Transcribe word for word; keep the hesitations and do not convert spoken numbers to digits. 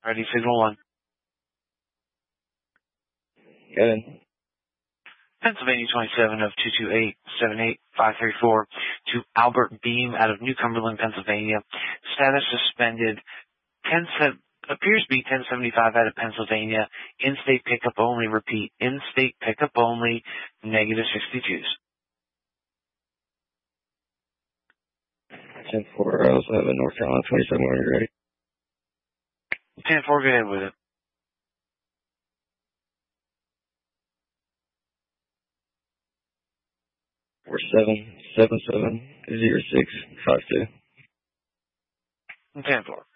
Ready, signal one. Go ahead. Pennsylvania twenty-seven of two two eight seven eight five three four to Albert Beam out of New Cumberland, Pennsylvania. Status suspended. ten appears to be ten seventy-five out of Pennsylvania. In-state pickup only. Repeat. In-state pickup only. Negative sixty-twos. ten four, I also have a North Carolina twenty-seven when you're ready. ten four, go ahead with it. four seven seven seven zero six five two. ten four.